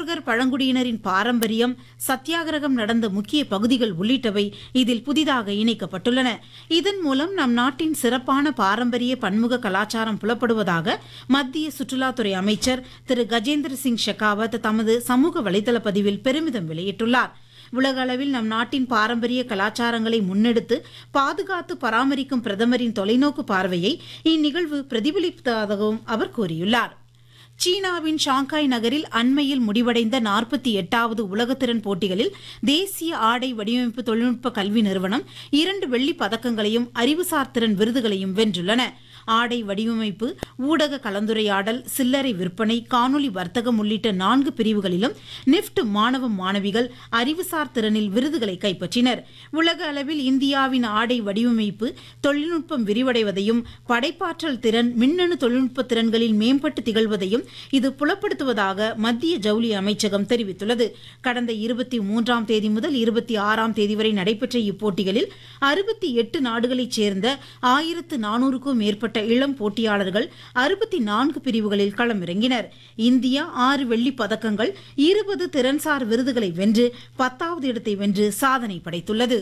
பித்தோர்கர் பழங்குடியினரின் பாரம்பரியம், சத்தியாகிரகம் நடந்த முக்கிய பகுதிகள் உள்ளிட்டவை இதில் புதிதாக இணைக்கப்பட்டுள்ளன. இதன் மூலம் நம் நாட்டின் சிறப்பான பாரம்பரிய பன்முக கலாச்சாரம் புலப்படுவதாக மத்திய சுற்றுலாத்துறை அமைச்சர் திரு கஜேந்திர சிங் ஷெகாவத் தமது சமூக வலைதள பதிவில் பெருமிதம் வெளியிட்டுள்ளார். உலக அளவில் நம் நாட்டின் பாரம்பரிய கலாச்சாரங்களை முன்னெடுத்து பாதுகாத்து பராமரிக்கும் பிரதமரின் தொலைநோக்கு பார்வையை இந்நிகழ்வு பிரதிபலிப்பதாகவும் அவர் கூறியுள்ளார். சீனாவின் ஷாங்காய் நகரில் அண்மையில் முடிவடைந்த 48வது உலகத்திறன் போட்டிகளில் தேசிய ஆடை வடிவமைப்பு தொழில்நுட்ப கல்வி நிறுவனம் 2 வெள்ளிப் பதக்கங்களையும் அறிவுசார் திறன் விருதுகளையும் வென்றுள்ளன. ஆடை வடிவமைப்பு, ஊடக கலந்துரையாடல், சில்லறை விற்பனை, காணொலி வர்த்தகம் உள்ளிட்ட 4 பிரிவுகளிலும் நிப்ட் மாணவ மாணவிகள் அறிவுசார் திறனில் விருதுகளை கைப்பற்றினர். உலக அளவில் இந்தியாவின் ஆடை வடிவமைப்பு தொழில்நுட்பம் விரிவடைவதையும் படைப்பாற்றல் திறன், மின்னணு தொழில்நுட்ப திறன்களில் மேம்பட்டு திகழ்வதையும் இது புலப்படுத்துவதாக மத்திய ஜவுளி அமைச்சகம் தெரிவித்துள்ளது. கடந்த 23ஆம் தேதி முதல் 26ஆம் தேதி வரை நடைபெற்ற இப்போட்டிகளில் 68 நாடுகளைச் சேர்ந்த 1400க்கும் மேற்பட்ட இளம் போட்டியாளர்கள் 64 பிரிவுகளில் களமிறங்கினர். இந்தியா 6 வெள்ளிப் பதக்கங்கள், 20 திறன்சார் விருதுகளை வென்று 10வது இடத்தை வென்று சாதனை படைத்துள்ளது.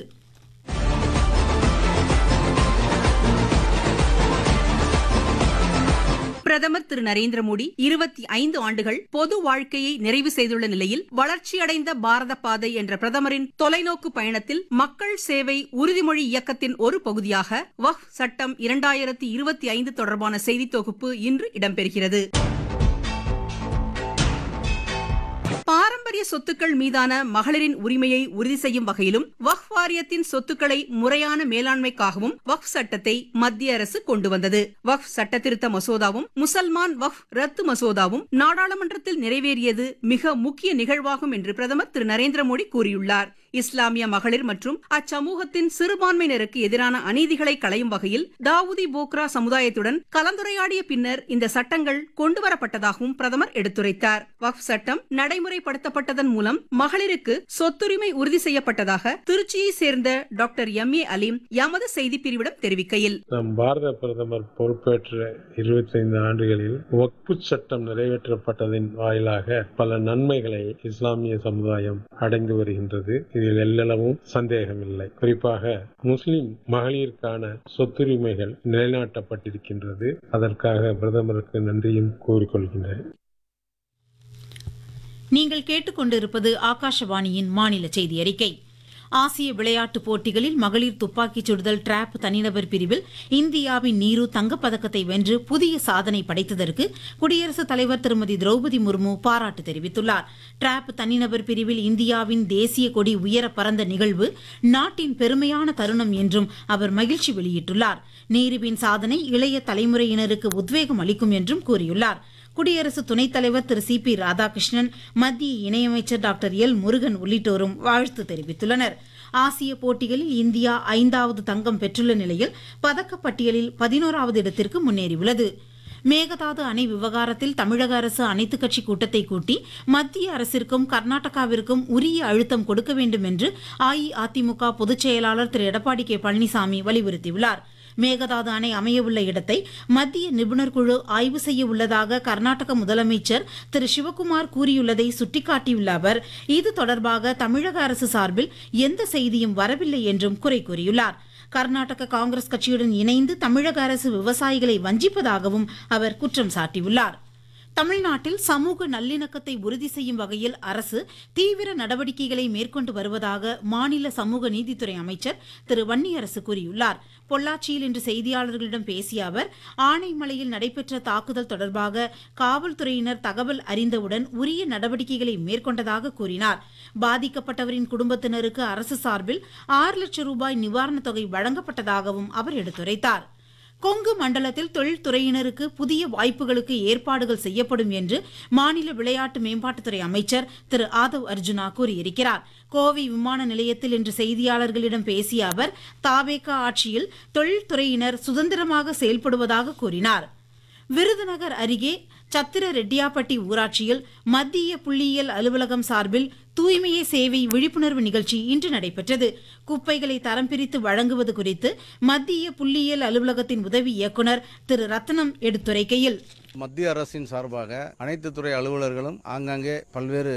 பிரதமர் திரு நரேந்திர மோடி 25 ஆண்டுகள் பொது வாழ்க்கையை நிறைவு செய்துள்ள நிலையில் வளர்ச்சியடைந்த பாரத பாதை என்ற பிரதமரின் தொலைநோக்கு பயணத்தில் மக்கள் சேவை உறுதிமொழி இயக்கத்தின் ஒரு பகுதியாக வக்ஃப் சட்டம் 2025 தொடர்பான செய்தி தொகுப்பு இன்று இடம்பெறுகிறது. பாரம்பரிய சொத்துக்கள் மீதான மகளிரின் உரிமையை உறுதி செய்யும் வகையிலும் வக்ஃப் வாரியத்தின் சொத்துக்களை முறையான மேலாண்மைக்காகவும் வக்ஃப் சட்டத்தை மத்திய அரசு கொண்டு வந்தது. வக்ஃப் சட்ட திருத்த மசோதாவும் முசல்மான் வக்ஃப் ரத்து மசோதாவும் நாடாளுமன்றத்தில் நிறைவேறியது மிக முக்கிய நிகழ்வாகும் என்று பிரதமர் திரு நரேந்திர மோடி கூறியுள்ளார். இஸ்லாமிய மகளிர் மற்றும் அச்சமூகத்தின் சிறுபான்மையினருக்கு எதிரான அநீதிகளை களையும் வகையில் தாவூதி போக்ரா சமுதாயத்துடன் கலந்துரையாடிய பின்னர் இந்த சட்டங்கள் கொண்டுவரப்பட்டதாகவும் பிரதமர் எடுத்துரைத்தார். வக்ஃப் சட்டம் நடைமுறைப்படுத்தப்பட்டதன் மூலம் மகளிருக்கு சொத்துரிமை உறுதி செய்யப்பட்டதாக திருச்சியை சேர்ந்த டாக்டர் எம்.ஏ. அலீம் எமது செய்தி பிரிவிடம் தெரிவிக்கையில், நம் பாரத பிரதமர் பொறுப்பேற்ற 25 ஆண்டுகளில் வக்ஃப் சட்டம் நிறைவேற்றப்பட்டதின் வாயிலாக பல நன்மைகளை இஸ்லாமிய சமுதாயம் அடைந்து வருகின்றது. இதில் எல்லளவும் சந்தேகமில்லை. குறிப்பாக முஸ்லிம் மகளிருக்கான சொத்துரிமைகள் நிலைநாட்டப்பட்டிருக்கின்றது. அதற்காக பிரதமருக்கு நன்றியும் கூறிக்கொள்கின்றேன். நீங்கள் கேட்டுக்கொண்டிருப்பது ஆகாஷவாணியின் மாநில செய்தி அறிக்கை. ஆசிய விளையாட்டுப் போட்டிகளில் மகளிர் துப்பாக்கிச் சுடுதல் டிராப் தனிநபர் பிரிவில் இந்தியாவின் நீரு தங்கப்பதக்கத்தை வென்று புதிய சாதனை படைத்ததற்கு குடியரசுத் தலைவர் திருமதி திரௌபதி முர்மு பாராட்டு தெரிவித்துள்ளார். டிராப் தனிநபர் பிரிவில் இந்தியாவின் தேசிய கொடி உயர பறந்த நிகழ்வு நாட்டின் பெருமையான தருணம் என்றும் அவர் மகிழ்ச்சி வெளியிட்டுள்ளார். நீருவின் சாதனை இளைய தலைமுறையினருக்கு உத்வேகம் அளிக்கும் என்றும் கூறியுள்ளார். குடியரசு துணைத் தலைவர் திரு சி.பி. ராதாகிருஷ்ணன், மத்திய இணையமைச்சர் டாக்டர் எல். முருகன் உள்ளிட்டோரும் வாழ்த்து தெரிவித்துள்ளனர். ஆசிய போட்டிகளில் இந்தியா 5வது தங்கம் பெற்றுள்ள நிலையில் பதக்கப்பட்டியலில் 11வது இடத்திற்கு முன்னேறியுள்ளது. மேகதாது அணை விவகாரத்தில் தமிழக அரசு அனைத்துக் கட்சி கூட்டத்தை கூட்டி மத்திய அரசிற்கும் கர்நாடகாவிற்கும் உரிய அழுத்தம் கொடுக்க வேண்டும் என்று அஇஅதிமுக பொதுச் செயலாளர் திரு எடப்பாடி கே. பழனிசாமி வலியுறுத்தியுள்ளார். மேகதாது அணை அமையவுள்ள இடத்தை மத்திய நிபுணர் குழு ஆய்வு செய்ய உள்ளதாக கர்நாடக முதலமைச்சர் திரு சிவக்குமார் கூறியுள்ளதை சுட்டிக்காட்டியுள்ள அவர், இது தொடர்பாக தமிழக அரசு சார்பில் எந்த செய்தியும் வரவில்லை என்றும் குறை கூறியுள்ளார். கர்நாடக காங்கிரஸ் கட்சியுடன் இணைந்து தமிழக அரசு விவசாயிகளை வஞ்சிப்பதாகவும் அவர் குற்றம் சாட்டியுள்ளார். தமிழ்நாட்டில் சமூக நல்லிணக்கத்தை உறுதி செய்யும் வகையில் அரசு தீவிர நடவடிக்கைகளை மேற்கொண்டு வருவதாக மாநில சமூக நீதித்துறை அமைச்சர் திரு வன்னியரசு கூறியுள்ளார். பொள்ளாச்சியில் இன்று செய்தியாளர்களிடம் பேசிய அவர், ஆனைமலையில் நடைபெற்ற தாக்குதல் தொடர்பாக காவல்துறையினர் தகவல் அறிந்தவுடன் உரிய நடவடிக்கைகளை மேற்கொண்டதாக கூறினார். பாதிக்கப்பட்டவரின் குடும்பத்தினருக்கு அரசு சார்பில் 6 லட்சம் ரூபாய் நிவாரணத் தொகை வழங்கப்பட்டதாகவும் அவர் எடுத்துரைத்தார். கொங்கு மண்டலத்தில் தொழில்துறையினருக்கு புதிய வாய்ப்புகளுக்கு ஏற்பாடுகள் செய்யப்படும் என்று மாநில விளையாட்டு மேம்பாட்டுத்துறை அமைச்சர் திரு ஆதவ் அர்ஜுனா கூறியிருக்கிறார். கோவை விமான நிலையத்தில் இன்று செய்தியாளர்களிடம் பேசிய அவர், தாவேகா ஆட்சியில் தொழில்துறையினர் சுதந்திரமாக செயல்படுவதாக கூறினார். விருதுநகர் அருகே சத்திர ரெட்டியாப்பட்டி ஊராட்சியில் மத்திய புள்ளியியல் அலுவலகம் சார்பில் தூய்மையே சேவை விழிப்புணர்வு நிகழ்ச்சி இன்று நடைபெற்றது. குப்பைகளை தரம் பிரித்து வழங்குவது குறித்து மத்திய புள்ளியியல் அலுவலகத்தின் உதவி இயக்குநர் திரு ரத்னம் எடுத்துரைக்கையில், மத்திய அரசின் சார்பாக அனைத்து துறை அலுவலர்களும் ஆங்காங்கே பல்வேறு